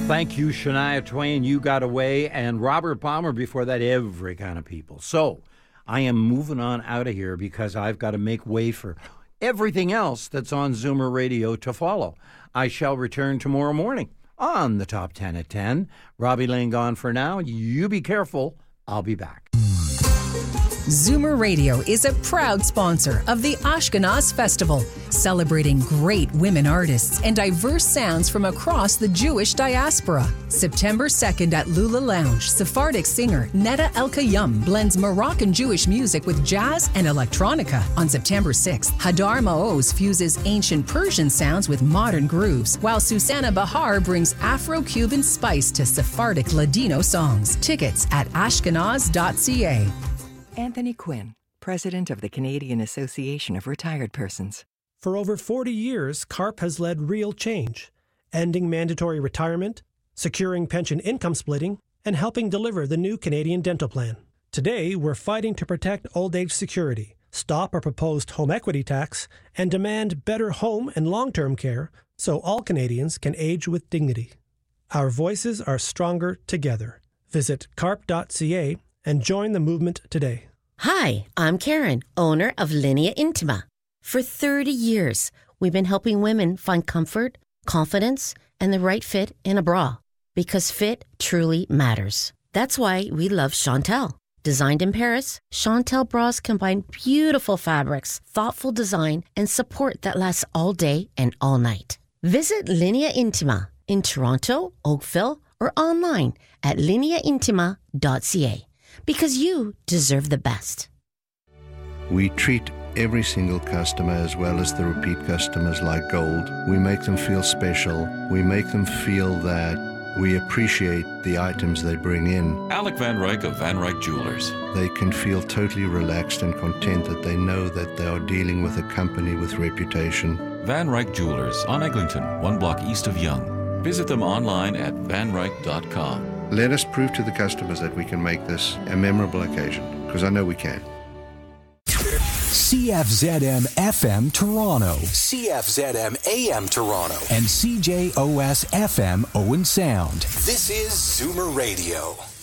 Thank you, Shania Twain, You Got Away, and Robert Palmer before that, Every Kind of People. So I am moving on out of here because I've got to make way for everything else that's on Zoomer Radio to follow. I shall return tomorrow morning on the Top 10 at 10. Robbie Lane gone for now. You be careful. I'll be back. Zoomer Radio is a proud sponsor of the Ashkenaz Festival, celebrating great women artists and diverse sounds from across the Jewish diaspora. September 2nd at Lula Lounge, Sephardic singer Neda El-Kayam blends Moroccan Jewish music with jazz and electronica. On September 6th, Hadar Maoz fuses ancient Persian sounds with modern grooves, while Susanna Bahar brings Afro-Cuban spice to Sephardic Ladino songs. Tickets at ashkenaz.ca. Anthony Quinn, President of the Canadian Association of Retired Persons. For over 40 years, CARP has led real change, ending mandatory retirement, securing pension income splitting, and helping deliver the new Canadian Dental Plan. Today, we're fighting to protect old age security, stop our proposed home equity tax, and demand better home and long-term care so all Canadians can age with dignity. Our voices are stronger together. Visit carp.ca and join the movement today. Hi, I'm Karen, owner of Linea Intima. For 30 years, we've been helping women find comfort, confidence, and the right fit in a bra. Because fit truly matters. That's why we love Chantel. Designed in Paris, Chantel bras combine beautiful fabrics, thoughtful design, and support that lasts all day and all night. Visit Linea Intima in Toronto, Oakville, or online at lineaintima.ca. Because you deserve the best. We treat every single customer as well as the repeat customers like gold. We make them feel special. We make them feel that we appreciate the items they bring in. Alec Van Ryk of Van Ryk Jewelers. They can feel totally relaxed and content that they know that they are dealing with a company with reputation. Van Ryk Jewelers on Eglinton, 1 block east of Yonge. Visit them online at vanryk.com. Let us prove to the customers that we can make this a memorable occasion, because I know we can. CFZM FM Toronto, CFZM AM Toronto, and CJOS FM Owen Sound. This is Zoomer Radio.